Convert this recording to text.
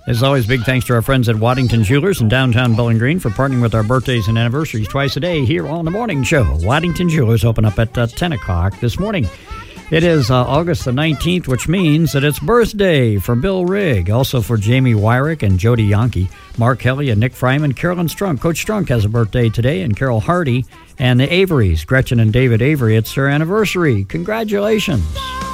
As always, big thanks to our friends at Waddington Jewelers in downtown Bowling Green for partnering with our birthdays and anniversaries twice a day here on The Morning Show. Waddington Jewelers open up at 10 o'clock this morning. It is August the 19th, which means that it's birthday for Bill Rigg, also for Jamie Wyrick and Jody Yankee, Mark Kelly and Nick Fryman, Carolyn Strunk. Coach Strunk has a birthday today, and Carol Hardy, and the Averys, Gretchen and David Avery. It's their anniversary. Congratulations.